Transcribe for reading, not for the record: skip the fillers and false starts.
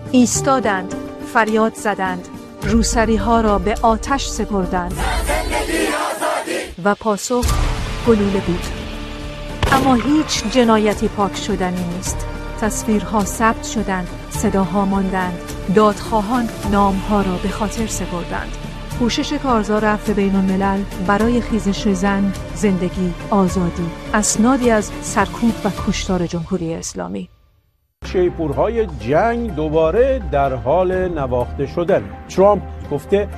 ایستادند، فریاد زدند، روسری ها را به آتش سپردند و پاسخ گلوله بود. اما هیچ جنایتی پاک شدنی نیست. تصویرها ثبت شدند، صداها ماندند، دادخواهان نامها را به خاطر سپردند. کوشش کارزار عفو بین الملل برای خیزش زن، زندگی، آزادی، اسنادی از سرکوب و کشتار جمهوری اسلامی. شیپورهای جنگ دوباره در حال نواخته شدن. ترامپ گفته